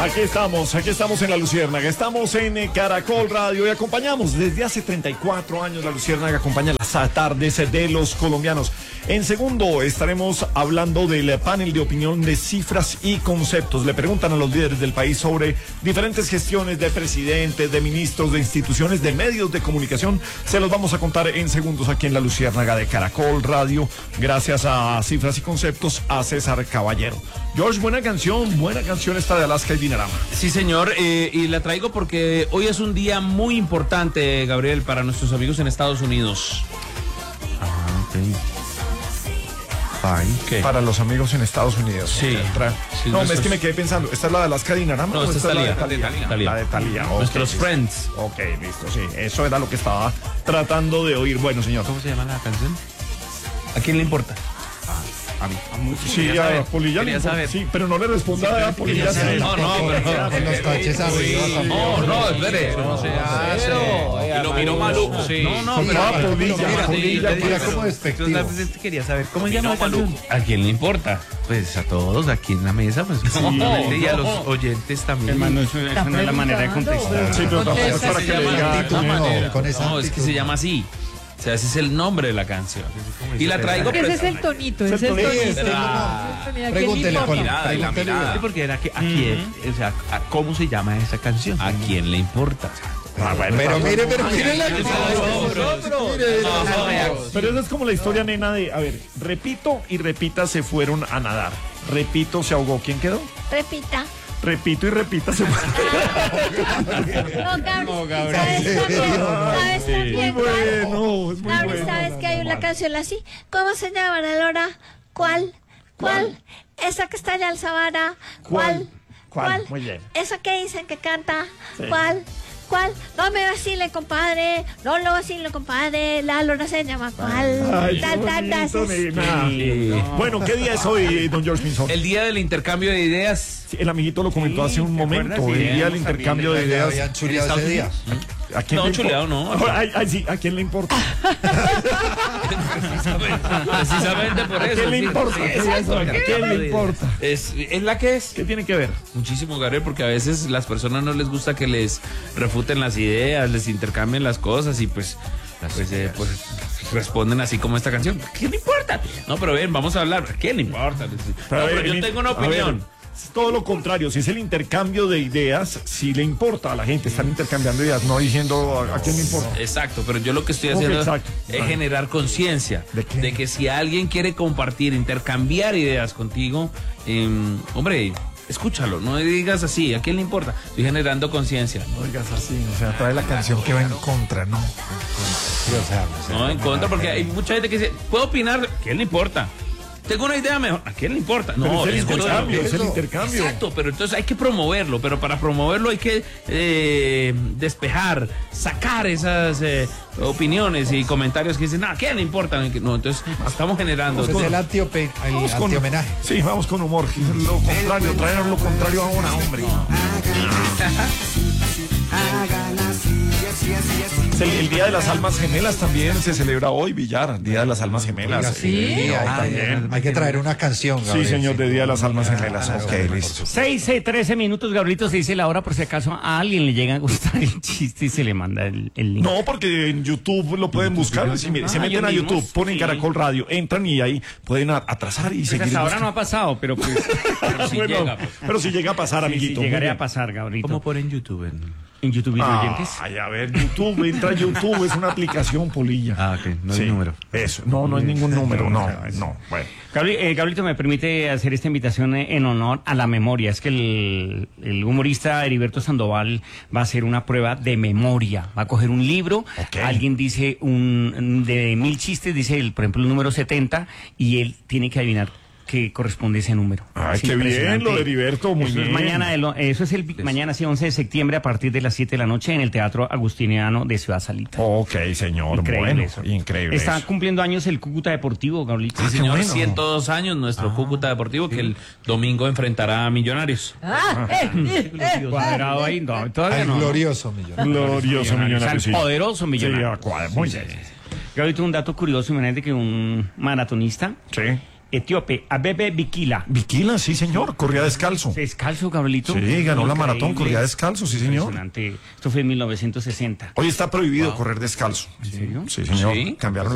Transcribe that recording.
Aquí estamos en La Luciérnaga, estamos en Caracol Radio y acompañamos desde hace 34 años La Luciérnaga, acompaña las tardes de los colombianos. En segundo estaremos hablando del panel de opinión de cifras y conceptos. Le preguntan a los líderes del país sobre diferentes gestiones de presidentes, de ministros, de instituciones, de medios de comunicación. Se los vamos a contar en segundos aquí en La Luciérnaga de Caracol Radio, gracias a Cifras y Conceptos, a César Caballero. George, buena canción esta de Alaska y Dinarama. Sí, señor, y la traigo porque hoy es un día muy importante, Gabriel, para nuestros amigos en Estados Unidos. ¿Qué? Para los amigos en Estados Unidos. Sí. Sí, no, es que me quedé pensando, ¿esta es la de Alaska y Dinarama? No, esta es la de Thalía. La de Thalía. Okay, nuestros friends. Ok, listo, sí. Eso era lo que estaba tratando de oír. Bueno, señor. ¿Cómo se llama la canción? ¿A quién le importa? A mí. Sí, a Polilla le importa. Sí, pero no le responda a Polilla. No, pero... Con los taches arriba. No, espere. No se hace. Y lo miró maluco. No, pero Polilla como despectivo. Quería saber cómo se llama la canción. ¿A quién le importa? Pues a todos aquí en la mesa, pues y a los oyentes también. Hermano, eso no es la manera de contestar. Sí, pero tampoco es para que le diga. No, es que se llama así. O sea, ese es el nombre de la canción. Y la traigo. Ese es el tonito, ese es el tonito. Pregúntele, la mirada. Porque era que a quién, o sea, ¿cómo se llama esa canción? ¿A quién le importa? Pero mire la Pero esa es como la historia, nena, de, a ver, repito y repita se fueron a nadar. Repito, se ahogó. ¿Quién quedó? Repita. Repito y repita se fue. No, Gabriel. ¿Sabes también? Muy bueno, es muy Gabriel, bueno. ¿sabes que hay una canción así? ¿Cómo se llama, Lora? ¿Cuál? Esa que está allá al Sabana. ¿Cuál? Muy bien. Esa que dicen que canta. Sí. ¿Cuál? No me vacile, compadre. No lo vacile, compadre. La Lora se llama ¿cuál? Ay, bueno, ¿qué día es hoy, don George Pinzón? El día del intercambio de ideas. Sí, el amiguito lo comentó hace un momento. El día del intercambio de ideas. ¿Habían chuleado ese día? ¿A quién no, chuleado no. Ay, sí, ¿a quién le importa? Precisamente por eso. ¿A quién le importa? ¿A quién le importa? Es la que es. ¿Qué tiene que ver? Muchísimo, Gabriel, porque a veces las personas no les gusta que les refuten las ideas, les intercambien las cosas y pues responden así como esta canción. ¿A quién le importa? No, pero ven, vamos a hablar. ¿A quién le importa? Pero yo tengo una opinión. Es todo lo contrario, si es el intercambio de ideas, si le importa a la gente, están intercambiando ideas, no diciendo a quién le importa. Exacto, pero yo lo que estoy haciendo es generar conciencia de que si alguien quiere compartir, intercambiar ideas contigo, hombre, escúchalo, no digas así, ¿a quién le importa? Estoy generando conciencia. No digas así, o sea, trae la canción que va en contra, ¿no? No, en contra, porque hay mucha gente que dice, ¿puedo opinar? ¿A quién le importa? Tengo una idea mejor. ¿A quién le importa? No, es el intercambio. Exacto, pero entonces hay que promoverlo. Pero para promoverlo hay que despejar, sacar esas opiniones y comentarios que dicen, ¿a quién le importa? No, entonces estamos generando. Es el anti-homenaje. Sí, vamos con humor. Lo contrario, traer lo contrario ahora, hombre. El Día de las Almas Gemelas también se celebra hoy, Villar. Día de las Almas Gemelas. Sí. Hay que traer una canción, Gabriel. Sí, señor, de Día de las Almas Gemelas. Ok, listo. 6:13 minutos, Gabrielito, se dice la hora por si acaso a alguien le llega a gustar el chiste y se le manda el link. No, porque en YouTube lo pueden buscar. Se meten a YouTube, ponen Caracol Radio, entran y ahí pueden atrasar y seguir. Hasta ahora no ha pasado, pero pues... Pero si llega a pasar, amiguito. Sí, llegaré a pasar, Gabrielito. ¿Cómo ponen YouTube? En YouTube oyentes. Ay, a ver, YouTube, entra a YouTube, es una aplicación, Polilla. Ok, no hay número. Eso, no es ningún número, no, bueno. Gabrielito, me permite hacer esta invitación en honor a la memoria. Es que el humorista Heriberto Sandoval va a hacer una prueba de memoria. Va a coger un libro, alguien dice de 1000 chistes, dice, por ejemplo, el número 70, y él tiene que adivinar que corresponde ese número. Ay, qué bien lo de Heriberto, muy bien. Eso es mañana, sí, 11 de septiembre, a partir de las 7 de la noche, en el Teatro Agustiniano de Ciudad Salita. Ok, señor, increíble, bueno, increíble. Está cumpliendo años el Cúcuta Deportivo, Gabrielito. Sí, señor, 102 años nuestro Cúcuta Deportivo, que el domingo enfrentará a Millonarios. Cuadrado ahí, no, todavía no. Glorioso Millonarios. Glorioso Millonarios, sí. Poderoso Millonarios. Sí, muy bien. Gabrielito, un dato curioso, imagínate que un maratonista etíope, Abebe Bikila. Bikila, sí, señor, corría descalzo. Descalzo, Gabrielito. Sí, ganó la Increíble. maratón, corría descalzo, sí, señor. Impresionante. Esto fue en 1960. Hoy está prohibido correr descalzo. ¿En serio? Sí, señor. Sí. Cambiaron